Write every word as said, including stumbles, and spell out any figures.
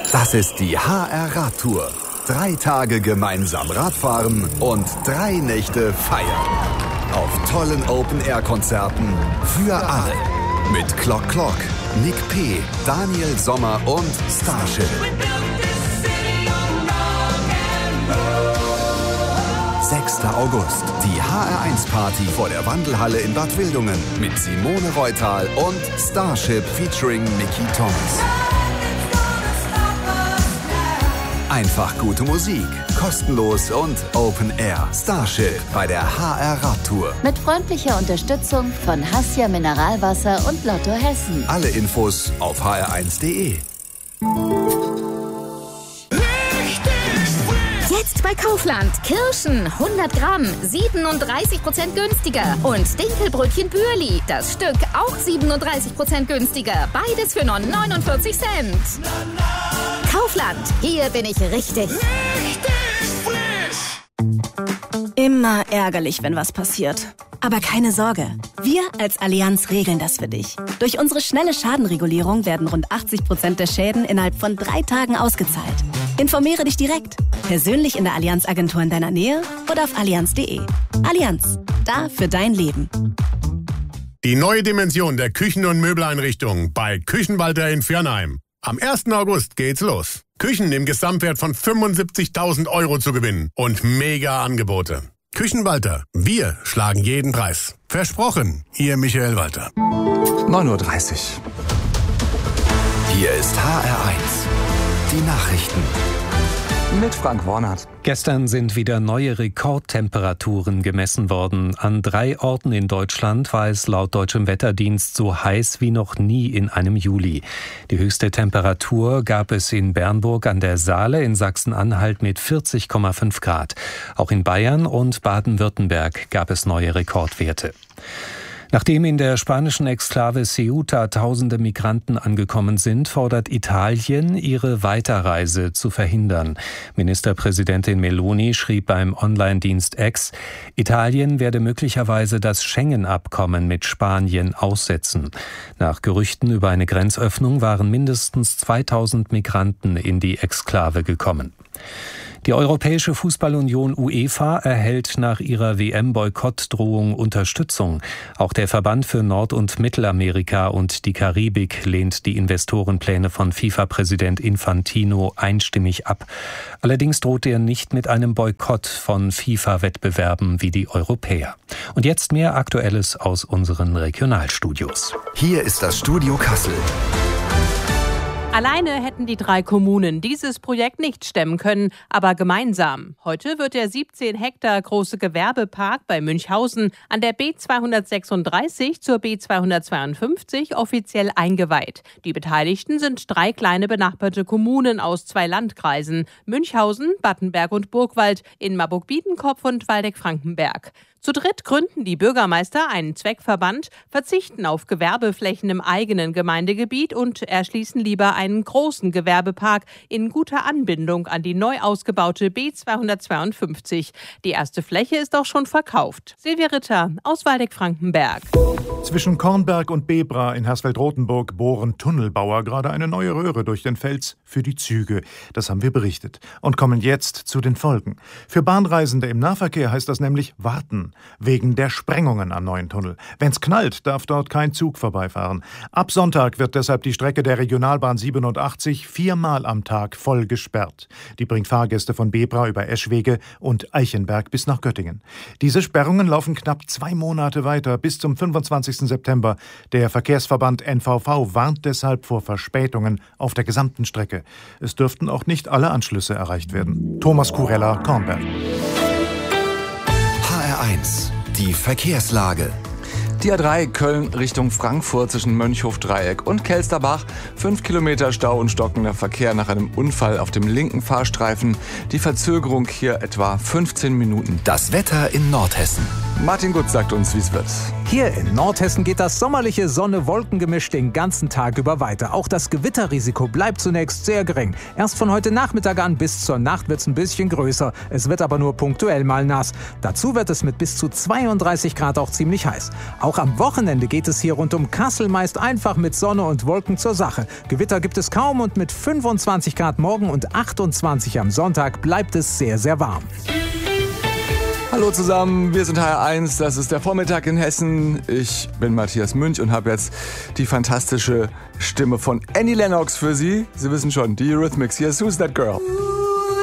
Das ist die H R-Radtour. Drei Tage gemeinsam Radfahren und drei Nächte feiern. Auf tollen Open-Air-Konzerten für alle. Mit Clock Clock, Nick P., Daniel Sommer und Starship. sechster August. Die H R eins Party vor der Wandelhalle in Bad Wildungen mit Simone Reutal und Starship featuring Mickey Thomas. Einfach gute Musik, kostenlos und Open Air. Starship bei der H R-Radtour. Mit freundlicher Unterstützung von Hassia Mineralwasser und Lotto Hessen. Alle Infos auf h r eins punkt d e. Jetzt bei Kaufland. Kirschen hundert Gramm, siebenunddreißig Prozent günstiger. Und Dinkelbrötchen Bürli, das Stück auch siebenunddreißig Prozent günstiger. Beides für nur neunundvierzig Cent. Kaufland, hier bin ich richtig. Richtig frisch. Immer ärgerlich, wenn was passiert. Aber keine Sorge, wir als Allianz regeln das für dich. Durch unsere schnelle Schadenregulierung werden rund achtzig Prozent der Schäden innerhalb von drei Tagen ausgezahlt. Informiere dich direkt, persönlich in der Allianz-Agentur in deiner Nähe oder auf allianz punkt de. Allianz, da für dein Leben. Die neue Dimension der Küchen- und Möbeleinrichtungen bei Küchenwalter in Viernheim. Am ersten August geht's los. Küchen im Gesamtwert von fünfundsiebzigtausend Euro zu gewinnen und mega Angebote. Küchenwalter, wir schlagen jeden Preis. Versprochen, Ihr Michael Walter. neun Uhr dreißig. Hier ist H R eins. Die Nachrichten. Mit Frank Warnert. Gestern sind wieder neue Rekordtemperaturen gemessen worden. An drei Orten in Deutschland war es laut Deutschem Wetterdienst so heiß wie noch nie in einem Juli. Die höchste Temperatur gab es in Bernburg an der Saale in Sachsen-Anhalt mit vierzig Komma fünf Grad. Auch in Bayern und Baden-Württemberg gab es neue Rekordwerte. Nachdem in der spanischen Exklave Ceuta tausende Migranten angekommen sind, fordert Italien, ihre Weiterreise zu verhindern. Ministerpräsidentin Meloni schrieb beim Online-Dienst X, Italien werde möglicherweise das Schengen-Abkommen mit Spanien aussetzen. Nach Gerüchten über eine Grenzöffnung waren mindestens zweitausend Migranten in die Exklave gekommen. Die Europäische Fußballunion UEFA erhält nach ihrer W M-Boykottdrohung Unterstützung. Auch der Verband für Nord- und Mittelamerika und die Karibik lehnt die Investorenpläne von FIFA-Präsident Infantino einstimmig ab. Allerdings droht er nicht mit einem Boykott von FIFA-Wettbewerben wie die Europäer. Und jetzt mehr Aktuelles aus unseren Regionalstudios. Hier ist das Studio Kassel. Alleine hätten die drei Kommunen dieses Projekt nicht stemmen können, aber gemeinsam. Heute wird der siebzehn Hektar große Gewerbepark bei Münchhausen an der B zweihundertsechsunddreißig zur B zweihundertzweiundfünfzig offiziell eingeweiht. Die Beteiligten sind drei kleine benachbarte Kommunen aus zwei Landkreisen: Münchhausen, Battenberg und Burgwald, in Marburg-Biedenkopf und Waldeck-Frankenberg. Zu dritt gründen die Bürgermeister einen Zweckverband, verzichten auf Gewerbeflächen im eigenen Gemeindegebiet und erschließen lieber einen großen Gewerbepark in guter Anbindung an die neu ausgebaute B zweihundertzweiundfünfzig. Die erste Fläche ist auch schon verkauft. Silvia Ritter aus Waldeck-Frankenberg. Zwischen Kornberg und Bebra in Hersfeld-Rotenburg bohren Tunnelbauer gerade eine neue Röhre durch den Fels für die Züge. Das haben wir berichtet. Und kommen jetzt zu den Folgen. Für Bahnreisende im Nahverkehr heißt das nämlich warten. Wegen der Sprengungen am neuen Tunnel. Wenn's knallt, darf dort kein Zug vorbeifahren. Ab Sonntag wird deshalb die Strecke der Regionalbahn siebenundachtzig viermal am Tag voll gesperrt. Die bringt Fahrgäste von Bebra über Eschwege und Eichenberg bis nach Göttingen. Diese Sperrungen laufen knapp zwei Monate weiter, bis zum fünfundzwanzigsten September. Der Verkehrsverband N V V warnt deshalb vor Verspätungen auf der gesamten Strecke. Es dürften auch nicht alle Anschlüsse erreicht werden. Thomas Kurella, Kornberg. H R eins. Die Verkehrslage. Die A drei Köln Richtung Frankfurt zwischen Mönchhof-Dreieck und Kelsterbach. Fünf Kilometer Stau und stockender Verkehr nach einem Unfall auf dem linken Fahrstreifen. Die Verzögerung hier etwa fünfzehn Minuten. Das Wetter in Nordhessen. Martin Gutz sagt uns, wie es wird. Hier in Nordhessen geht das sommerliche Sonne-Wolken-Gemisch den ganzen Tag über weiter. Auch das Gewitterrisiko bleibt zunächst sehr gering. Erst von heute Nachmittag an bis zur Nacht wird es ein bisschen größer. Es wird aber nur punktuell mal nass. Dazu wird es mit bis zu zweiunddreißig Grad auch ziemlich heiß. Auch am Wochenende geht es hier rund um Kassel meist einfach mit Sonne und Wolken zur Sache. Gewitter gibt es kaum und mit fünfundzwanzig Grad morgen und achtundzwanzig am Sonntag bleibt es sehr, sehr warm. Hallo zusammen, wir sind H R eins, das ist der Vormittag in Hessen. Ich bin Matthias Münch und habe jetzt die fantastische Stimme von Annie Lennox für Sie. Sie wissen schon, die Eurythmics. Hier ist Who's That Girl?